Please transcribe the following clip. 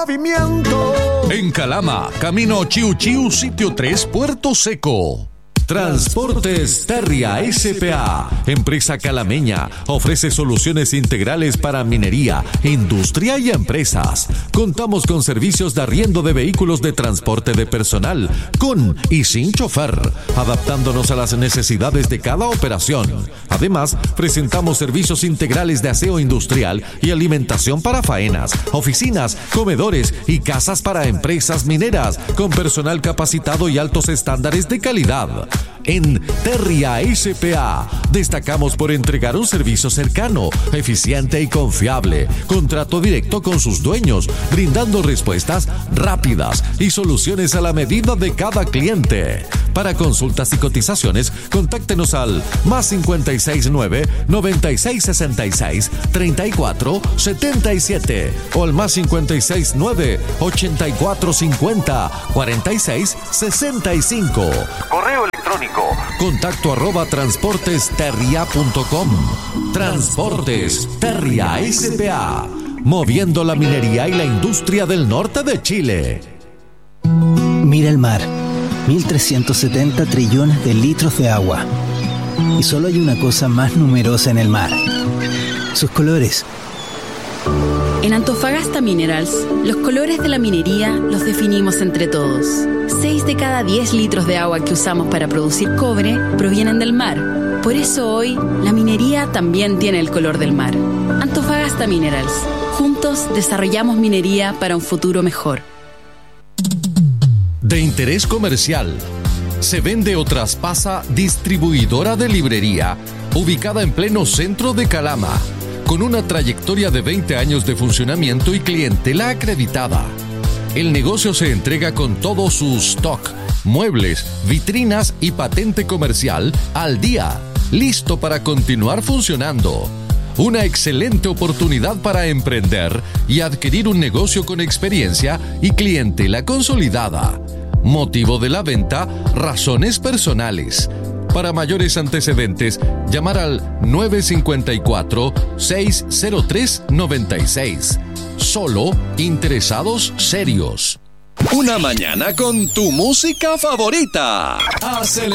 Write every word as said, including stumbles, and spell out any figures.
movimiento. En Calama, camino Chiu Chiu, sitio tres, Puerto Seco. Transportes Terria S P A, empresa calameña, ofrece soluciones integrales para minería, industria y empresas. Contamos con servicios de arriendo de vehículos de transporte de personal, con y sin chofer, adaptándonos a las necesidades de cada operación. Además, presentamos servicios integrales de aseo industrial y alimentación para faenas, oficinas, comedores y casas para empresas mineras, con personal capacitado y altos estándares de calidad. En Terria S P A destacamos por entregar un servicio cercano, eficiente y confiable, contrato directo con sus dueños, brindando respuestas rápidas y soluciones a la medida de cada cliente. Para consultas y cotizaciones, contáctenos al más cincuenta y seis nueve, noventa y seis sesenta y seis, treinta y cuatro setenta y siete o al más cincuenta y seis nueve, ochenta y cuatro cincuenta, cuarenta y seis sesenta y cinco. Correo electrónico contacto arroba transportesterria punto com. Transportes Terria S P A, moviendo la minería y la industria del norte de Chile. Mira el mar, mil trescientos setenta trillones de litros de agua. Y solo hay una cosa más numerosa en el mar: sus colores. En Antofagasta Minerals, los colores de la minería los definimos entre todos. Seis de cada diez litros de agua que usamos para producir cobre provienen del mar. Por eso hoy, la minería también tiene el color del mar. Antofagasta Minerals. Juntos desarrollamos minería para un futuro mejor. De interés comercial. Se vende o traspasa distribuidora de librería, ubicada en pleno centro de Calama, con una trayectoria de veinte años de funcionamiento y clientela acreditada. El negocio se entrega con todo su stock, muebles, vitrinas y patente comercial al día, listo para continuar funcionando. Una excelente oportunidad para emprender y adquirir un negocio con experiencia y clientela consolidada. Motivo de la venta: razones personales. Para mayores antecedentes, llamar al nueve cinco cuatro, seis cero tres, nueve seis. Solo interesados serios. Una mañana con tu música favorita. Acelerador.